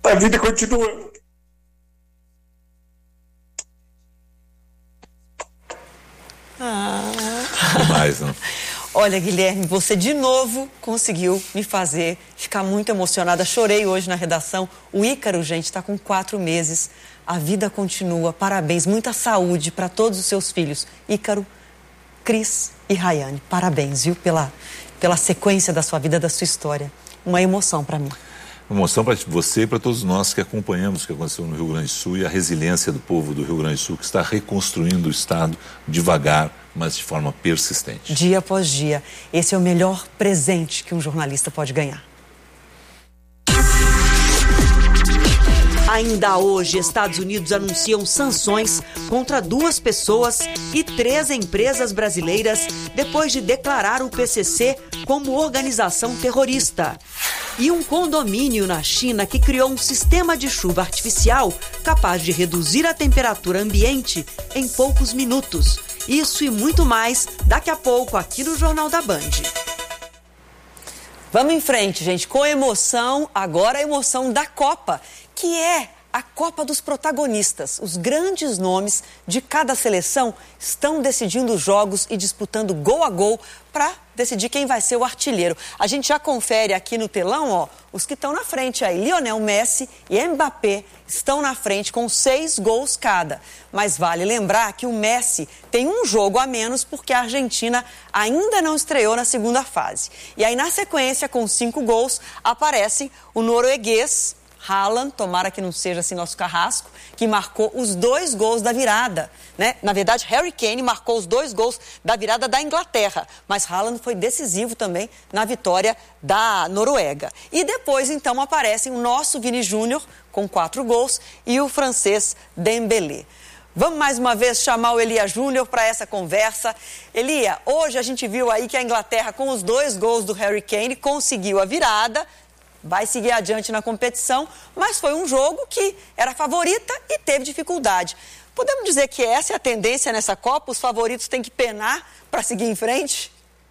A vida continua. Demais, não? Olha, Guilherme, você de novo conseguiu me fazer ficar muito emocionada. Chorei hoje na redação. O Ícaro, gente, está com 4 meses. A vida continua. Parabéns. Muita saúde para todos os seus filhos. Ícaro, Cris e Rayane. Parabéns, viu, pela sequência da sua vida, da sua história. Uma emoção para mim. Uma emoção para você e para todos nós que acompanhamos o que aconteceu no Rio Grande do Sul e a resiliência do povo do Rio Grande do Sul, que está reconstruindo o Estado devagar, mas de forma persistente. Dia após dia. Esse é o melhor presente que um jornalista pode ganhar. Ainda hoje, Estados Unidos anunciam sanções contra 2 pessoas e 3 empresas brasileiras depois de declarar o PCC como organização terrorista. E um condomínio na China que criou um sistema de chuva artificial capaz de reduzir a temperatura ambiente em poucos minutos. Isso e muito mais daqui a pouco aqui no Jornal da Band. Vamos em frente, gente, com emoção, agora a emoção da Copa, que é a Copa dos protagonistas. Os grandes nomes de cada seleção estão decidindo os jogos e disputando gol a gol para decidir quem vai ser o artilheiro. A gente já confere aqui no telão, ó, os que estão na frente aí. Lionel Messi e Mbappé estão na frente com 6 gols cada. Mas vale lembrar que o Messi tem um jogo a menos porque a Argentina ainda não estreou na segunda fase. E aí, na sequência, com 5 gols, aparece o norueguês Haaland, tomara que não seja assim nosso carrasco, que marcou os 2 gols da virada, né? Na verdade, Harry Kane marcou os 2 gols da virada da Inglaterra, mas Haaland foi decisivo também na vitória da Noruega. E depois, então, aparecem o nosso Vini Júnior com 4 gols e o francês Dembélé. Vamos mais uma vez chamar o Elia Júnior para essa conversa. Elia, hoje a gente viu aí que a Inglaterra, com os 2 gols do Harry Kane, conseguiu a virada, vai seguir adiante na competição, mas foi um jogo que era favorita e teve dificuldade. Podemos dizer que essa é a tendência nessa Copa? Os favoritos têm que penar para seguir em frente?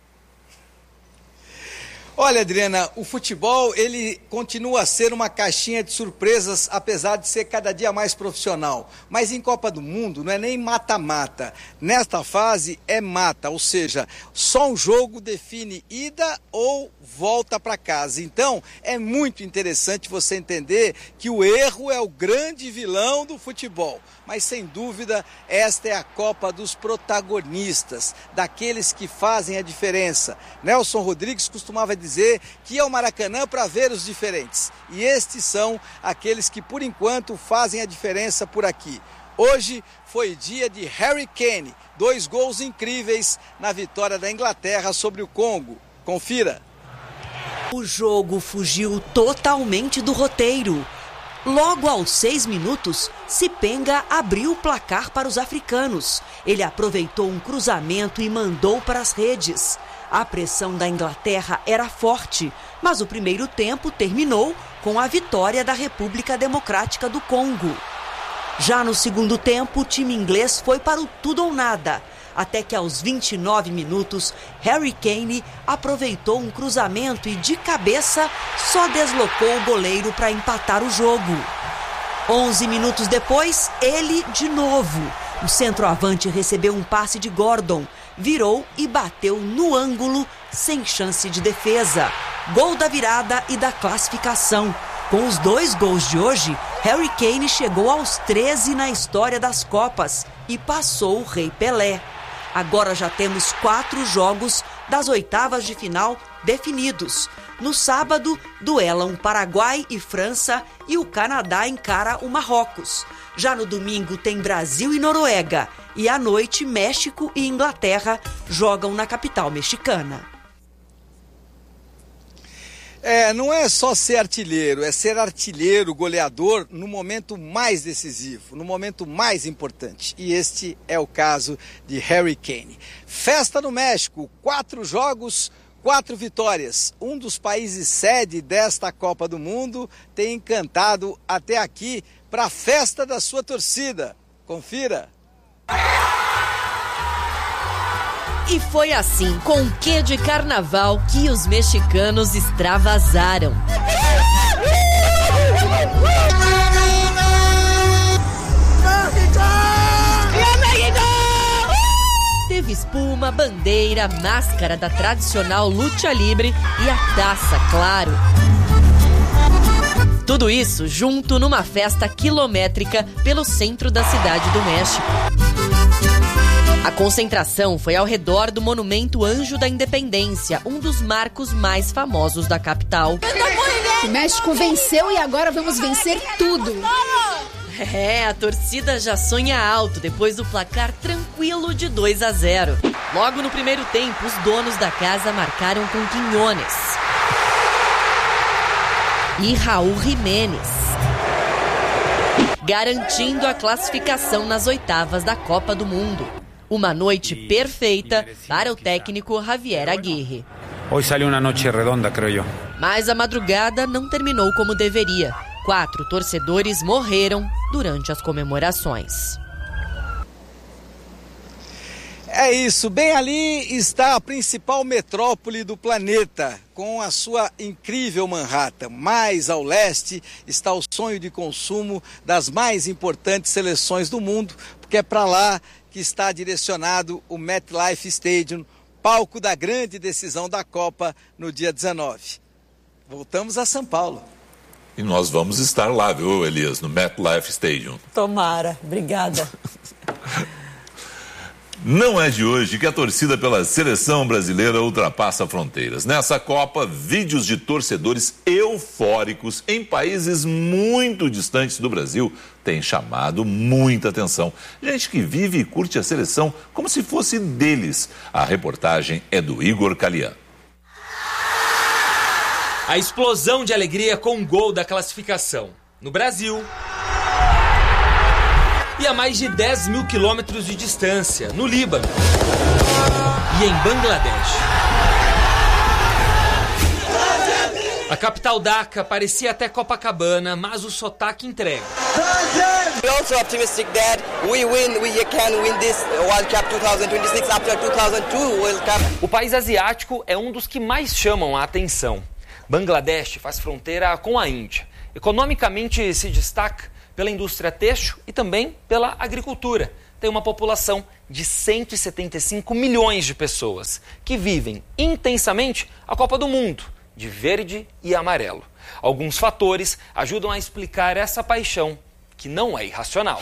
Olha, Adriana, o futebol, ele continua a ser uma caixinha de surpresas, apesar de ser cada dia mais profissional. Mas em Copa do Mundo não é nem mata-mata. Nesta fase é mata, ou seja, só um jogo define ida ou volta para casa. Então, é muito interessante você entender que o erro é o grande vilão do futebol. Mas, sem dúvida, esta é a Copa dos protagonistas, daqueles que fazem a diferença. Nelson Rodrigues costumava dizer que ia ao Maracanã para ver os diferentes. E estes são aqueles que, por enquanto, fazem a diferença por aqui. Hoje foi dia de Harry Kane, 2 gols incríveis na vitória da Inglaterra sobre o Congo. Confira. O jogo fugiu totalmente do roteiro. Logo aos 6 minutos, Sipenga abriu o placar para os africanos. Ele aproveitou um cruzamento e mandou para as redes. A pressão da Inglaterra era forte, mas o primeiro tempo terminou com a vitória da República Democrática do Congo. Já no segundo tempo, o time inglês foi para o tudo ou nada. Até que aos 29 minutos, Harry Kane aproveitou um cruzamento e de cabeça só deslocou o goleiro para empatar o jogo. 11 minutos depois, ele de novo. O centroavante recebeu um passe de Gordon, virou e bateu no ângulo sem chance de defesa. Gol da virada e da classificação. Com os 2 gols de hoje, Harry Kane chegou aos 13 na história das Copas e passou o Rei Pelé. Agora já temos 4 jogos das oitavas de final definidos. No sábado, duelam Paraguai e França e o Canadá encara o Marrocos. Já no domingo tem Brasil e Noruega. E à noite, México e Inglaterra jogam na capital mexicana. Não é só ser artilheiro, é ser artilheiro, goleador no momento mais decisivo, no momento mais importante. E este é o caso de Harry Kane. Festa no México, 4 jogos, 4 vitórias. Um dos países sede desta Copa do Mundo tem encantado até aqui para a festa da sua torcida. Confira. E foi assim, com um quê de carnaval, que os mexicanos extravasaram. uma bandeira, máscara da tradicional luta livre e a taça, claro. Tudo isso junto numa festa quilométrica pelo centro da cidade do México. A concentração foi ao redor do Monumento Anjo da Independência, um dos marcos mais famosos da capital. O México venceu e agora vamos vencer tudo. A torcida já sonha alto depois do placar tranquilo de 2-0. Logo no primeiro tempo, os donos da casa marcaram com Quiñones e Raul Jiménez, garantindo a classificação nas oitavas da Copa do Mundo. Uma noite perfeita para o técnico Javier Aguirre. Hoje saiu uma noite redonda, creio eu. Mas a madrugada não terminou como deveria. 4 torcedores morreram durante as comemorações. É isso, bem ali está a principal metrópole do planeta, com a sua incrível Manhattan. Mais ao leste está o sonho de consumo das mais importantes seleções do mundo, porque é para lá que está direcionado o MetLife Stadium, palco da grande decisão da Copa no dia 19. Voltamos a São Paulo. E nós vamos estar lá, viu, Elias, no MetLife Stadium. Tomara, obrigada. Não é de hoje que a torcida pela seleção brasileira ultrapassa fronteiras. Nessa Copa, vídeos de torcedores eufóricos em países muito distantes do Brasil têm chamado muita atenção. Gente que vive e curte a seleção como se fosse deles. A reportagem é do Igor Calian. A explosão de alegria com o gol da classificação. No Brasil e a mais de 10 mil quilômetros de distância, no Líbano e em Bangladesh. A capital Dhaka parecia até Copacabana, mas o sotaque entrega. We're also optimistic that we can win this World Cup 2026 after 2002 World Cup. O país asiático é um dos que mais chamam a atenção. Bangladesh faz fronteira com a Índia. Economicamente se destaca pela indústria têxtil e também pela agricultura. Tem uma população de 175 milhões de pessoas que vivem intensamente a Copa do Mundo, de verde e amarelo. Alguns fatores ajudam a explicar essa paixão, que não é irracional.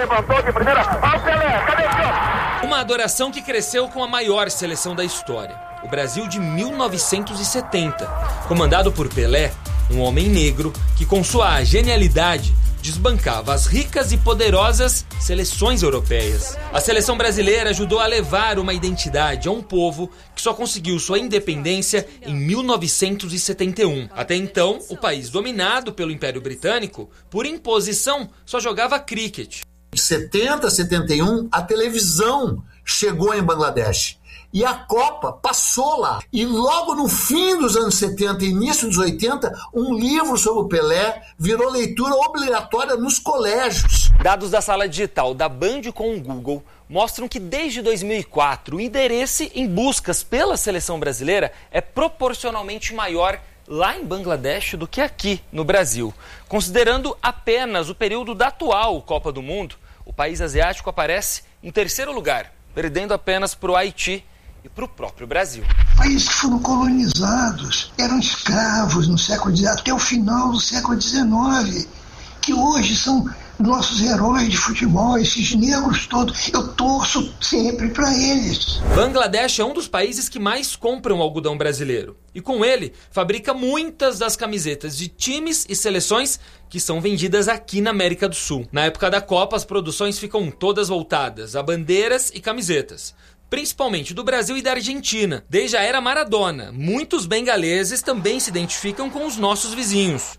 Uma adoração que cresceu com a maior seleção da história, o Brasil de 1970, comandado por Pelé, um homem negro que com sua genialidade desbancava as ricas e poderosas seleções europeias. A seleção brasileira ajudou a levar uma identidade a um povo que só conseguiu sua independência em 1971. Até então, o país dominado pelo Império Britânico, por imposição, só jogava cricket. Em 70, 71, a televisão chegou em Bangladesh. E a Copa passou lá. E logo no fim dos anos 70 e início dos 80, um livro sobre o Pelé virou leitura obrigatória nos colégios. Dados da sala digital da Band com o Google mostram que desde 2004 o interesse em buscas pela seleção brasileira é proporcionalmente maior lá em Bangladesh do que aqui no Brasil. Considerando apenas o período da atual Copa do Mundo, o país asiático aparece em terceiro lugar, perdendo apenas para o Haiti e para o próprio Brasil. Países que foram colonizados, eram escravos no século XIX, até o final do século XIX, que hoje são nossos heróis de futebol, esses negros todos. Eu torço sempre para eles. Bangladesh é um dos países que mais compram algodão brasileiro. E com ele, fabrica muitas das camisetas de times e seleções que são vendidas aqui na América do Sul. Na época da Copa, as produções ficam todas voltadas a bandeiras e camisetas, principalmente do Brasil e da Argentina. Desde a era Maradona, muitos bengaleses também se identificam com os nossos vizinhos.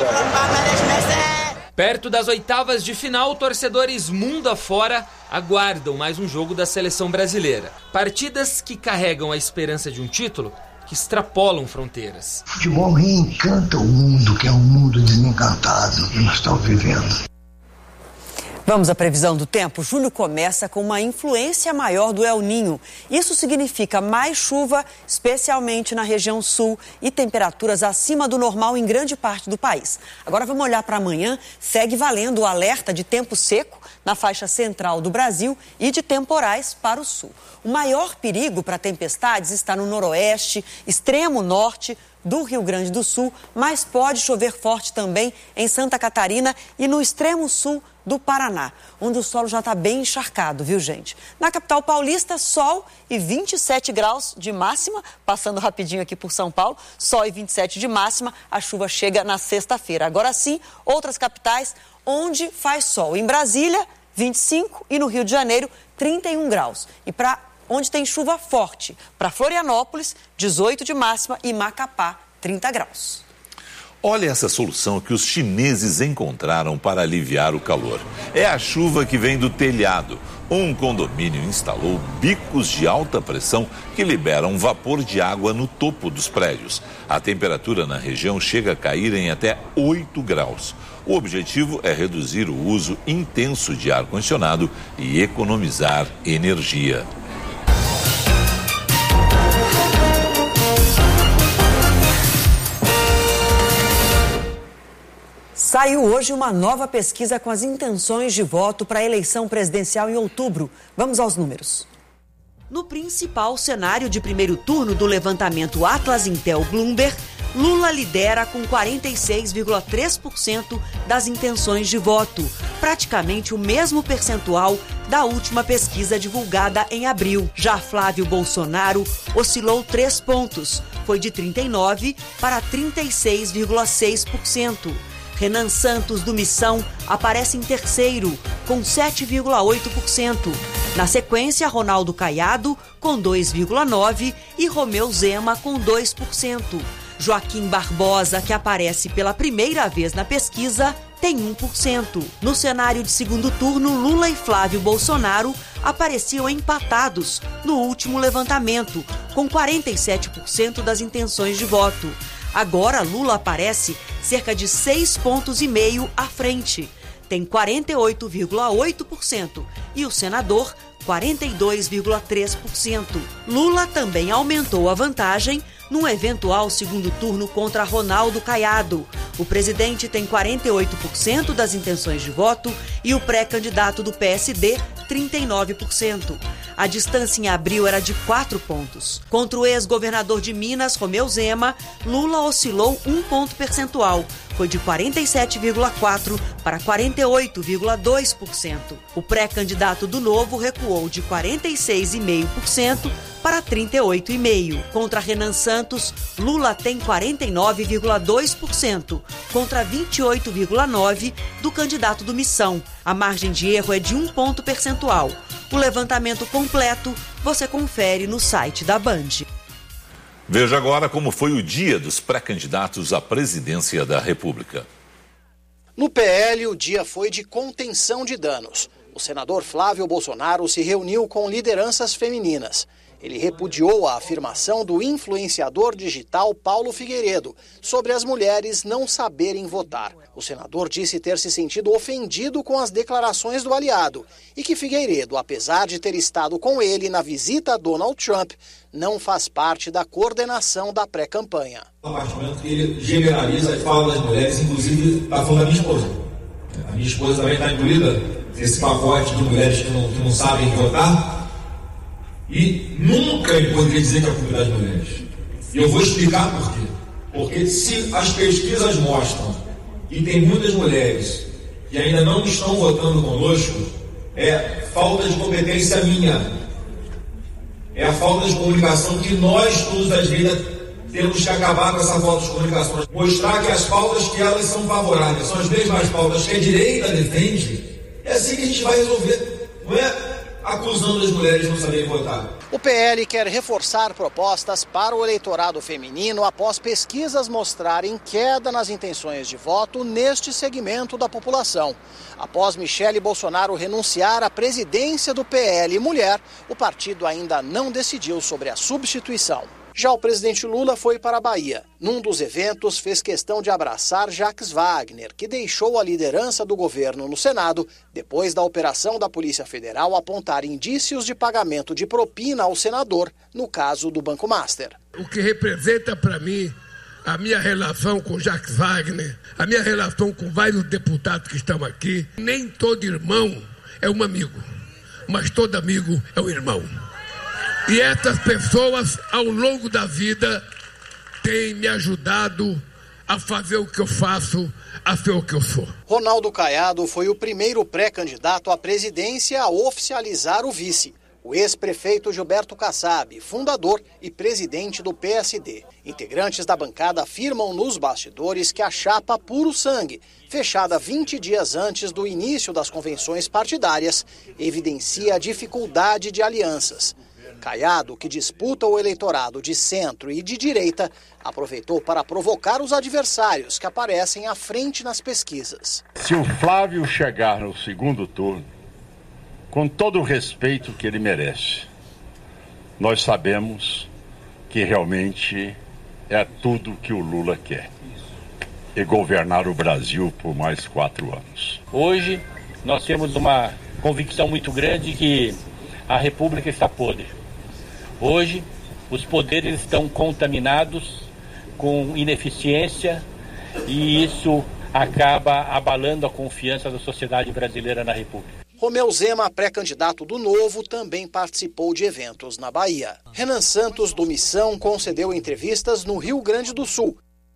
Perto das oitavas de final, torcedores mundo afora aguardam mais um jogo da seleção brasileira. Partidas que carregam a esperança de um título que extrapolam fronteiras. O futebol reencanta o mundo, que é um mundo desencantado que nós estamos vivendo. Vamos à previsão do tempo. Julho começa com uma influência maior do El Niño. Isso significa mais chuva, especialmente na região sul, e temperaturas acima do normal em grande parte do país. Agora vamos olhar para amanhã. Segue valendo o alerta de tempo seco na faixa central do Brasil e de temporais para o sul. O maior perigo para tempestades está no noroeste, extremo norte do Rio Grande do Sul, mas pode chover forte também em Santa Catarina e no extremo sul do Paraná, onde o solo já está bem encharcado, viu, gente? Na capital paulista, sol e 27 graus de máxima, passando rapidinho aqui por São Paulo, sol e 27 de máxima, a chuva chega na sexta-feira. Agora sim, outras capitais onde faz sol. Em Brasília, 25 e no Rio de Janeiro, 31 graus. E para onde tem chuva forte, para Florianópolis, 18 de máxima e Macapá, 30 graus. Olha essa solução que os chineses encontraram para aliviar o calor. É a chuva que vem do telhado. Um condomínio instalou bicos de alta pressão que liberam vapor de água no topo dos prédios. A temperatura na região chega a cair em até 8 graus. O objetivo é reduzir o uso intenso de ar-condicionado e economizar energia. Saiu hoje uma nova pesquisa com as intenções de voto para a eleição presidencial em outubro. Vamos aos números. No principal cenário de primeiro turno do levantamento Atlas Intel Bloomberg, Lula lidera com 46,3% das intenções de voto, praticamente o mesmo percentual da última pesquisa divulgada em abril. Já Flávio Bolsonaro oscilou 3 pontos, foi de 39% para 36,6%. Renan Santos, do Missão, aparece em terceiro, com 7,8%. Na sequência, Ronaldo Caiado, com 2,9%, e Romeu Zema, com 2%. Joaquim Barbosa, que aparece pela primeira vez na pesquisa, tem 1%. No cenário de segundo turno, Lula e Flávio Bolsonaro apareciam empatados no último levantamento, com 47% das intenções de voto. Agora, Lula aparece cerca de 6,5 pontos à frente. Tem 48,8% e o senador 42,3%. Lula também aumentou a vantagem num eventual segundo turno contra Ronaldo Caiado. O presidente tem 48% das intenções de voto e o pré-candidato do PSD, 39%. A distância em abril era de 4 pontos. Contra o ex-governador de Minas, Romeu Zema, Lula oscilou 1 ponto percentual. Foi de 47,4% para 48,2%. O pré-candidato do Novo recuou de 46,5% para 38,5%. Contra Renan Santos, Lula tem 49,2% contra 28,9% do candidato do Missão. A margem de erro é de 1 ponto percentual. O levantamento completo você confere no site da Band. Veja agora como foi o dia dos pré-candidatos à presidência da República. No PL, o dia foi de contenção de danos. O senador Flávio Bolsonaro se reuniu com lideranças femininas. Ele repudiou a afirmação do influenciador digital Paulo Figueiredo sobre as mulheres não saberem votar. O senador disse ter se sentido ofendido com as declarações do aliado e que Figueiredo, apesar de ter estado com ele na visita a Donald Trump, não faz parte da coordenação da pré-campanha. A partir do momento que ele generaliza e fala das mulheres, inclusive está falando da minha esposa. A minha esposa também está incluída nesse pacote de mulheres que não sabem votar. E nunca ele poderia dizer que é a culpa das mulheres. E eu vou explicar por quê. Porque se as pesquisas mostram que tem muitas mulheres que ainda não estão votando conosco, é falta de competência minha. É a falta de comunicação que nós, todos da direita, temos que acabar com essa falta de comunicação. Mostrar que as pautas que elas são favoráveis são as mesmas pautas que a direita defende. É assim que a gente vai resolver. Não é acusando as mulheres de não saberem votar. O PL quer reforçar propostas para o eleitorado feminino após pesquisas mostrarem queda nas intenções de voto neste segmento da população. Após Michele Bolsonaro renunciar à presidência do PL Mulher, o partido ainda não decidiu sobre a substituição. Já o presidente Lula foi para a Bahia. Num dos eventos, fez questão de abraçar Jacques Wagner, que deixou a liderança do governo no Senado depois da operação da Polícia Federal apontar indícios de pagamento de propina ao senador, no caso do Banco Master. O que representa para mim a minha relação com Jacques Wagner, a minha relação com vários deputados que estão aqui. Nem todo irmão é um amigo, mas todo amigo é um irmão. E essas pessoas, ao longo da vida, têm me ajudado a fazer o que eu faço, a ser o que eu sou. Ronaldo Caiado foi o primeiro pré-candidato à presidência a oficializar o vice. O ex-prefeito Gilberto Kassab, fundador e presidente do PSD. Integrantes da bancada afirmam nos bastidores que a chapa puro sangue, fechada 20 dias antes do início das convenções partidárias, evidencia a dificuldade de alianças. Caiado, que disputa o eleitorado de centro e de direita, aproveitou para provocar os adversários que aparecem à frente nas pesquisas. Se o Flávio chegar no segundo turno, com todo o respeito que ele merece, nós sabemos que realmente é tudo que o Lula quer, e governar o Brasil por mais 4 anos. Hoje nós temos uma convicção muito grande que a República está podre. Hoje, os poderes estão contaminados com ineficiência e isso acaba abalando a confiança da sociedade brasileira na República. Romeu Zema, pré-candidato do Novo, também participou de eventos na Bahia. Renan Santos, do Missão, concedeu entrevistas no Rio Grande do Sul.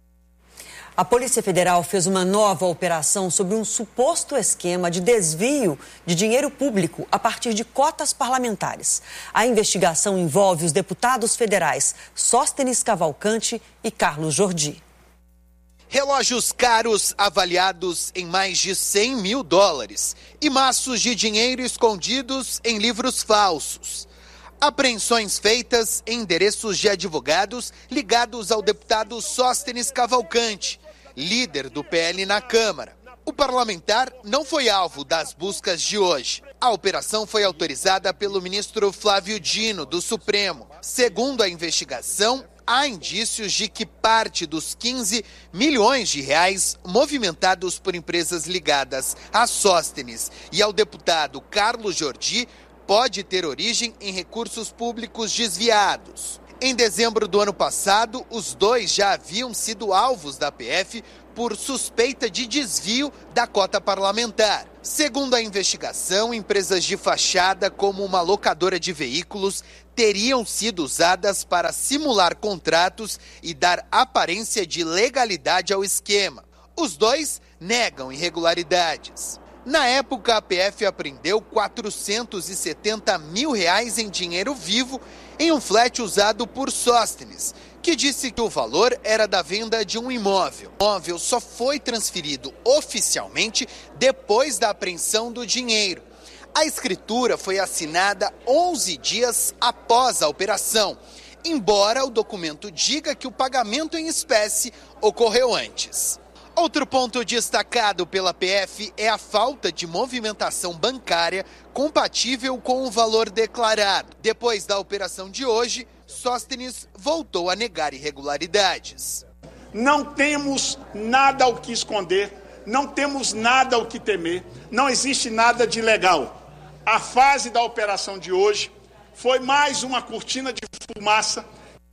A Polícia Federal fez uma nova operação sobre um suposto esquema de desvio de dinheiro público a partir de cotas parlamentares. A investigação envolve os deputados federais Sóstenes Cavalcante e Carlos Jordi. Relógios caros avaliados em mais de $100 mil e maços de dinheiro escondidos em livros falsos. Apreensões feitas em endereços de advogados ligados ao deputado Sóstenes Cavalcante, líder do PL na Câmara. O parlamentar não foi alvo das buscas de hoje. A operação foi autorizada pelo ministro Flávio Dino, do Supremo. Segundo a investigação, há indícios de que parte dos 15 milhões de reais movimentados por empresas ligadas a Sóstenes e ao deputado Carlos Jordi pode ter origem em recursos públicos desviados. Em dezembro do ano passado, os dois já haviam sido alvos da PF por suspeita de desvio da cota parlamentar. Segundo a investigação, empresas de fachada, como uma locadora de veículos, teriam sido usadas para simular contratos e dar aparência de legalidade ao esquema. Os dois negam irregularidades. Na época, a PF apreendeu R$470 mil em dinheiro vivo em um flat usado por Sóstenes, que disse que o valor era da venda de um imóvel. O imóvel só foi transferido oficialmente depois da apreensão do dinheiro. A escritura foi assinada 11 dias após a operação, embora o documento diga que o pagamento em espécie ocorreu antes. Outro ponto destacado pela PF é a falta de movimentação bancária compatível com o valor declarado. Depois da operação de hoje, Sóstenes voltou a negar irregularidades. Não temos nada ao que esconder, não temos nada ao que temer, não existe nada de ilegal. A fase da operação de hoje foi mais uma cortina de fumaça.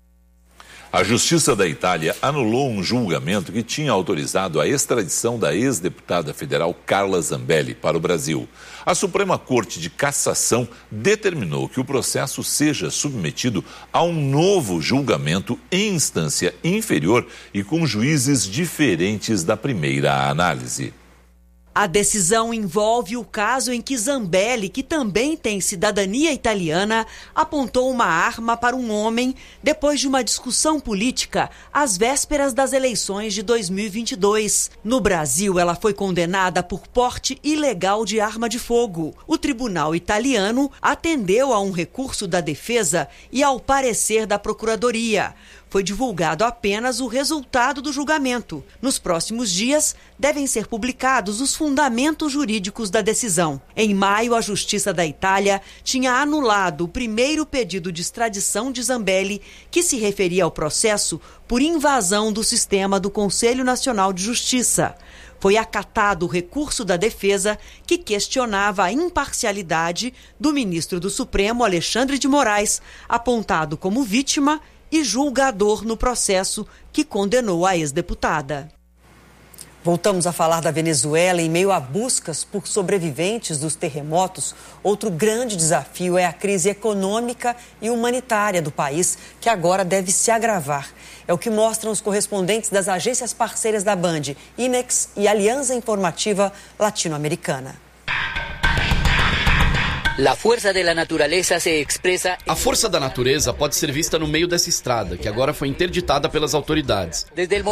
A Justiça da Itália anulou um julgamento que tinha autorizado a extradição da ex-deputada federal Carla Zambelli para o Brasil. A Suprema Corte de Cassação determinou que o processo seja submetido a um novo julgamento em instância inferior e com juízes diferentes da primeira análise. A decisão envolve o caso em que Zambelli, que também tem cidadania italiana, apontou uma arma para um homem depois de uma discussão política às vésperas das eleições de 2022. No Brasil, ela foi condenada por porte ilegal de arma de fogo. O tribunal italiano atendeu a um recurso da defesa e ao parecer da Procuradoria. foi divulgado apenas o resultado do julgamento. Nos próximos dias, devem ser publicados os fundamentos jurídicos da decisão. Em maio, a Justiça da Itália tinha anulado o primeiro pedido de extradição de Zambelli, que se referia ao processo por invasão do sistema do Conselho Nacional de Justiça. Foi acatado o recurso da defesa, que questionava a imparcialidade do ministro do Supremo, Alexandre de Moraes, apontado como vítima e julgador no processo que condenou a ex-deputada. Voltamos a falar da Venezuela. Em meio a buscas por sobreviventes dos terremotos, outro grande desafio é a crise econômica e humanitária do país, que agora deve se agravar. É o que mostram os correspondentes das agências parceiras da Band, INEX e Aliança Informativa Latino-Americana. A força da natureza pode ser vista no meio dessa estrada, que agora foi interditada pelas autoridades.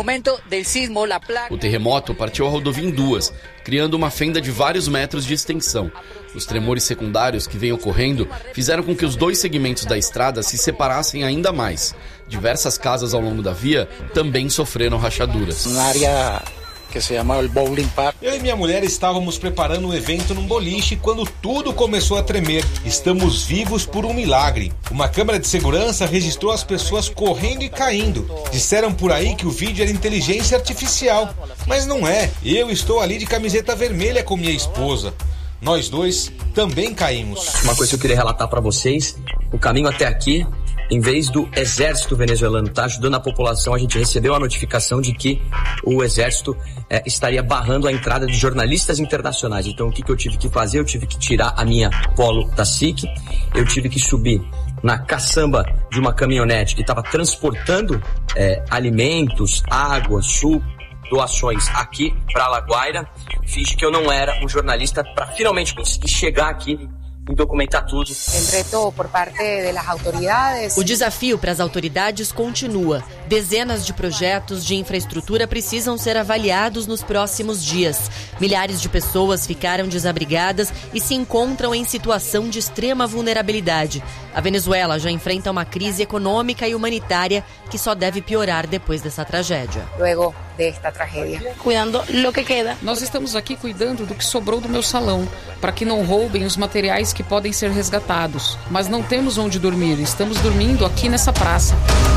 O terremoto partiu a rodovia em duas, criando uma fenda de vários metros de extensão. Os tremores secundários que vêm ocorrendo fizeram com que os dois segmentos da estrada se separassem ainda mais. Diversas casas ao longo da via também sofreram rachaduras. Que se chamava o Bowling Park. Eu e minha mulher estávamos preparando um evento num boliche quando tudo começou a tremer. Estamos vivos por um milagre. Uma câmera de segurança registrou as pessoas correndo e caindo. Disseram por aí que o vídeo era inteligência artificial, mas não é. Eu estou ali de camiseta vermelha com minha esposa. Nós dois também caímos. Uma coisa que eu queria relatar para vocês, o caminho até aqui, em vez do exército venezuelano estar ajudando a população, a gente recebeu a notificação de que o exército estaria barrando a entrada de jornalistas internacionais. Então o que eu tive que fazer? Eu tive que tirar a minha Polo da SIC, eu tive que subir na caçamba de uma caminhonete que estava transportando alimentos, água, suco, doações aqui para Alaguaira. Fiz que eu não era um jornalista para finalmente conseguir chegar aqui e documentar tudo. O desafio para as autoridades continua. Dezenas de projetos de infraestrutura precisam ser avaliados nos próximos dias. Milhares de pessoas ficaram desabrigadas e se encontram em situação de extrema vulnerabilidade. A Venezuela já enfrenta uma crise econômica e humanitária que só deve piorar depois dessa tragédia. Nós estamos aqui cuidando do que sobrou do meu salão, para que não roubem os materiais que podem ser resgatados. Mas não temos onde dormir, estamos dormindo aqui nessa praça.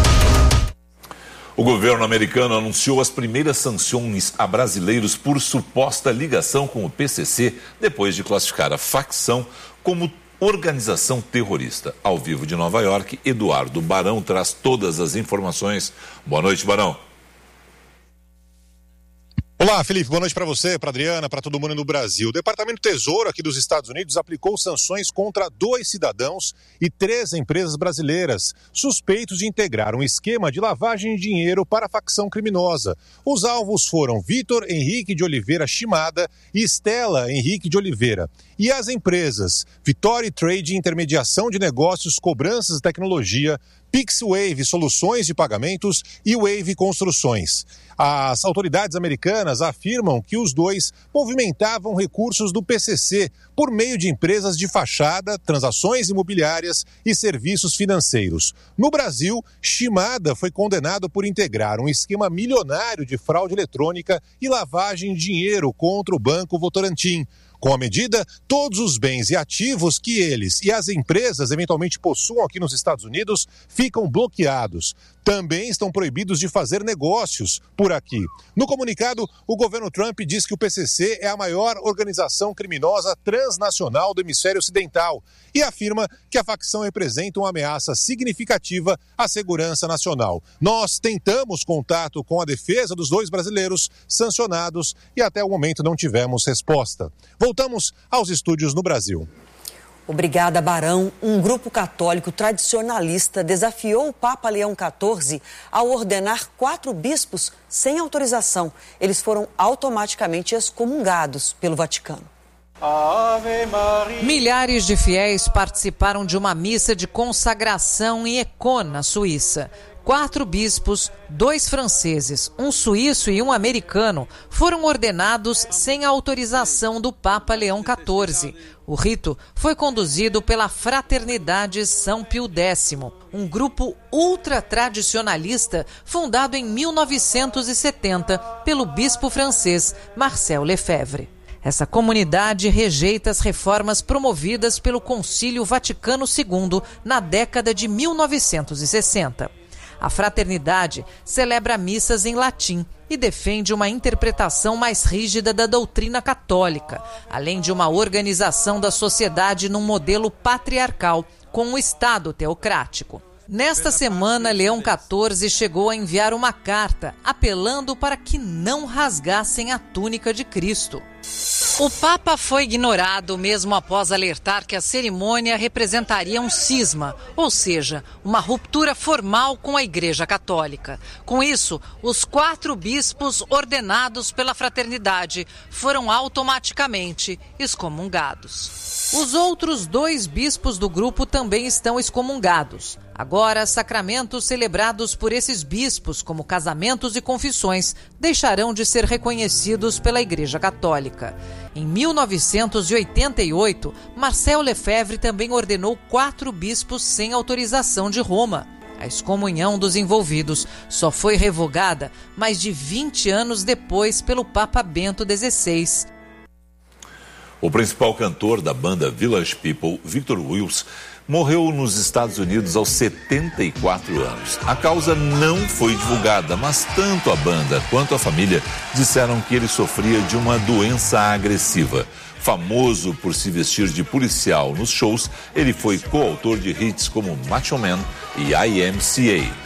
O governo americano anunciou as primeiras sanções a brasileiros por suposta ligação com o PCC, depois de classificar a facção como organização terrorista. Ao vivo de Nova York, Eduardo Barão traz todas as informações. Boa noite, Barão. Olá, Felipe. Boa noite para você, para Adriana, para todo mundo no Brasil. O Departamento do Tesouro aqui dos Estados Unidos aplicou sanções contra 2 cidadãos e 3 empresas brasileiras, suspeitos de integrar um esquema de lavagem de dinheiro para a facção criminosa. Os alvos foram Vitor Henrique de Oliveira Shimada e Estela Henrique de Oliveira. E as empresas Vitória Trade, intermediação de negócios, cobranças e tecnologia, PixWave, soluções de pagamentos e Wave Construções. As autoridades americanas afirmam que os dois movimentavam recursos do PCC por meio de empresas de fachada, transações imobiliárias e serviços financeiros. No Brasil, Shimada foi condenado por integrar um esquema milionário de fraude eletrônica e lavagem de dinheiro contra o Banco Votorantim. Com a medida, todos os bens e ativos que eles e as empresas eventualmente possuam aqui nos Estados Unidos ficam bloqueados. Também estão proibidos de fazer negócios por aqui. No comunicado, o governo Trump diz que o PCC é a maior organização criminosa transnacional do hemisfério ocidental e afirma que a facção representa uma ameaça significativa à segurança nacional. Nós tentamos contato com a defesa dos 2 brasileiros sancionados e até o momento não tivemos resposta. Voltamos aos estúdios no Brasil. Obrigada, Barão. Um grupo católico tradicionalista desafiou o Papa Leão XIV ao ordenar 4 bispos sem autorização. Eles foram automaticamente excomungados pelo Vaticano. Milhares de fiéis participaram de uma missa de consagração em Econ, na Suíça. 4 bispos, 2 franceses, um suíço e um americano foram ordenados sem a autorização do Papa Leão XIV. O rito foi conduzido pela Fraternidade São Pio X, um grupo ultra-tradicionalista fundado em 1970 pelo bispo francês Marcel Lefebvre. Essa comunidade rejeita as reformas promovidas pelo Concílio Vaticano II na década de 1960. A fraternidade celebra missas em latim e defende uma interpretação mais rígida da doutrina católica, além de uma organização da sociedade num modelo patriarcal, com um Estado teocrático. Nesta semana, Leão XIV chegou a enviar uma carta apelando para que não rasgassem a túnica de Cristo. O Papa foi ignorado mesmo após alertar que a cerimônia representaria um cisma, ou seja, uma ruptura formal com a Igreja Católica. Com isso, os 4 bispos ordenados pela fraternidade foram automaticamente excomungados. Os outros 2 bispos do grupo também estão excomungados. Agora, sacramentos celebrados por esses bispos, como casamentos e confissões, deixarão de ser reconhecidos pela Igreja Católica. Em 1988, Marcel Lefebvre também ordenou 4 bispos sem autorização de Roma. A excomunhão dos envolvidos só foi revogada mais de 20 anos depois pelo Papa Bento XVI. O principal cantor da banda Village People, Victor Wills, morreu nos Estados Unidos aos 74 anos. A causa não foi divulgada, mas tanto a banda quanto a família disseram que ele sofria de uma doença agressiva. Famoso por se vestir de policial nos shows, ele foi coautor de hits como Macho Man e IMCA.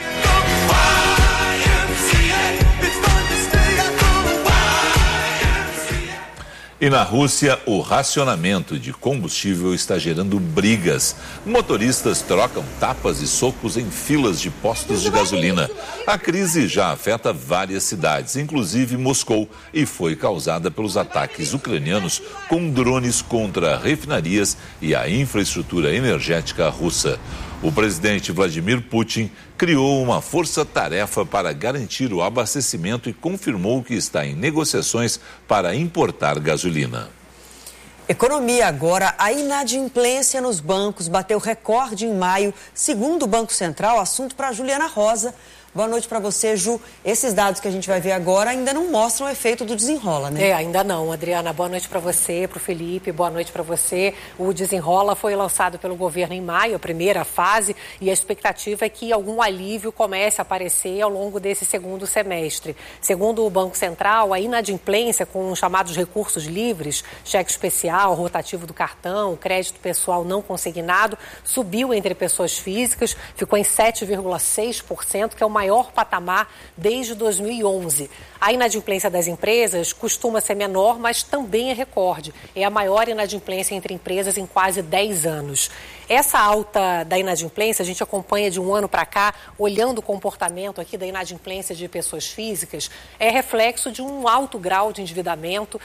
E na Rússia, o racionamento de combustível está gerando brigas. Motoristas trocam tapas e socos em filas de postos de gasolina. A crise já afeta várias cidades, inclusive Moscou, e foi causada pelos ataques ucranianos com drones contra refinarias e a infraestrutura energética russa. O presidente Vladimir Putin criou uma força-tarefa para garantir o abastecimento e confirmou que está em negociações para importar gasolina. Economia agora, a inadimplência nos bancos bateu recorde em maio, segundo o Banco Central, assunto para Juliana Rosa. Boa noite para você, Ju. Esses dados que a gente vai ver agora ainda não mostram o efeito do Desenrola, né? Ainda não, Adriana. Boa noite para você, para o Felipe, boa noite para você. O Desenrola foi lançado pelo governo em maio, a primeira fase, e a expectativa é que algum alívio comece a aparecer ao longo desse segundo semestre. Segundo o Banco Central, a inadimplência com os chamados recursos livres, cheque especial, rotativo do cartão, crédito pessoal não consignado, subiu entre pessoas físicas, ficou em 7,6%, que é o maior patamar desde 2011. A inadimplência das empresas costuma ser menor, mas também é recorde. É a maior inadimplência entre empresas em quase 10 anos. Essa alta da inadimplência, a gente acompanha de um ano para cá, olhando o comportamento aqui da inadimplência de pessoas físicas, é reflexo de um alto grau de endividamento.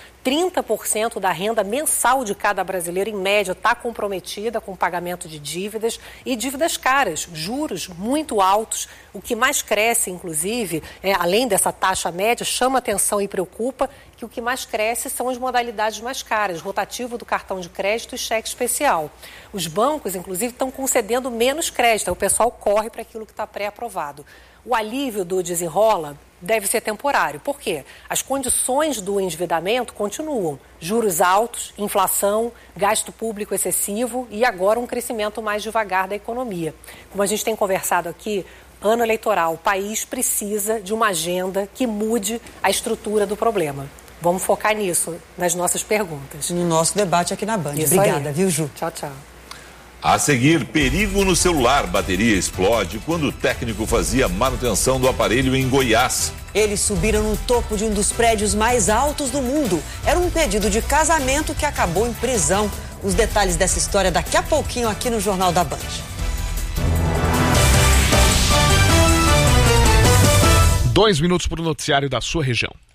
30% da renda mensal de cada brasileiro, em média, está comprometida com o pagamento de dívidas e dívidas caras, juros muito altos. O que mais cresce, inclusive, além dessa taxa média, chama atenção e preocupa que o que mais cresce são as modalidades mais caras, rotativo do cartão de crédito e cheque especial. Os bancos, inclusive, estão concedendo menos crédito, o pessoal corre para aquilo que está pré-aprovado. O alívio do Desenrola deve ser temporário. Por quê? As condições do endividamento continuam. Juros altos, inflação, gasto público excessivo e agora um crescimento mais devagar da economia. Como a gente tem conversado aqui, ano eleitoral, o país precisa de uma agenda que mude a estrutura do problema. Vamos focar nisso, nas nossas perguntas. No nosso debate aqui na Band. Isso Obrigada, aí. Viu, Ju? Tchau, tchau. A seguir, perigo no celular. Bateria explode quando o técnico fazia manutenção do aparelho em Goiás. Eles subiram no topo de um dos prédios mais altos do mundo. Era um pedido de casamento que acabou em prisão. Os detalhes dessa história daqui a pouquinho aqui no Jornal da Band. 2 minutos para o noticiário da sua região.